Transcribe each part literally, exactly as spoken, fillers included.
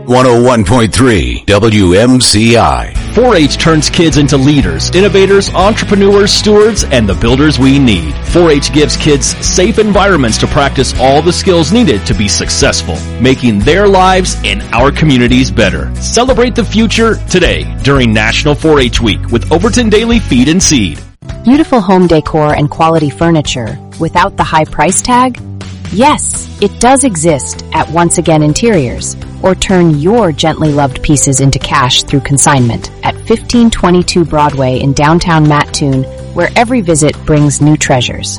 one oh one point three W M C I. four H turns kids into leaders, innovators, entrepreneurs, stewards, and the builders we need. four H gives kids safe environments to practice all the skills needed to be successful, making their lives and our communities better. Celebrate the future today during National four H Week with Overton Daily Feed and Seed. Beautiful home decor and quality furniture without the high price tag? Yes, it does exist at Once Again Interiors. Or turn your gently loved pieces into cash through consignment at fifteen twenty-two Broadway in downtown Mattoon, where every visit brings new treasures.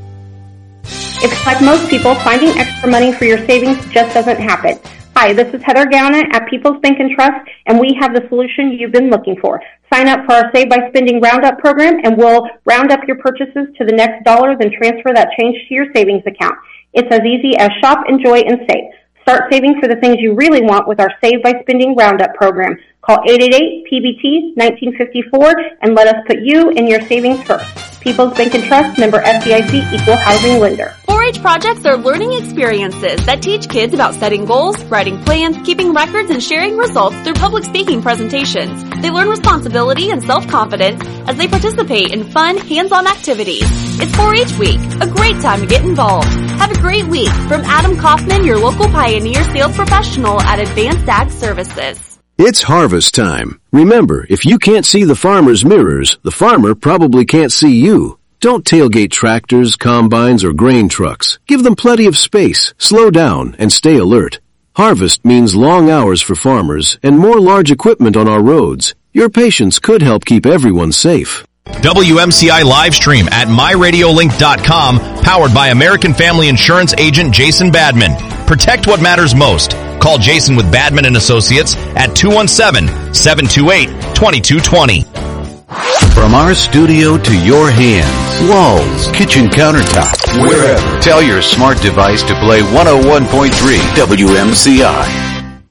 It's like most people, finding extra money for your savings just doesn't happen. Hi, this is Heather Gowna at People's Bank and Trust, and we have the solution you've been looking for. Sign up for our Save by Spending Roundup program, and we'll round up your purchases to the next dollar, then transfer that change to your savings account. It's as easy as shop, enjoy, and save. Start saving for the things you really want with our Save by Spending Roundup program. Call eight eight eight P B T nineteen fifty-four and let us put you in your savings first. People's Bank and Trust, member F D I C, equal housing lender. four H projects are learning experiences that teach kids about setting goals, writing plans, keeping records, and sharing results through public speaking presentations. They learn responsibility and self-confidence as they participate in fun, hands-on activities. It's four H Week, a great time to get involved. Have a great week from Adam Kaufman, your local Pioneer sales professional at Advanced Ag Services. It's harvest time. Remember, if you can't see the farmer's mirrors, the farmer probably can't see you. Don't tailgate tractors, combines, or grain trucks. Give them plenty of space, slow down, and stay alert. Harvest means long hours for farmers and more large equipment on our roads. Your patience could help keep everyone safe. W M C I live stream at my radio link dot com, powered by American Family Insurance agent Jason Badman. Protect what matters most. Call Jason with Badman and Associates at two one seven, seven two eight, two two two zero. From our studio to your hands, walls, kitchen countertops, wherever. Tell your smart device to play one oh one point three W M C I.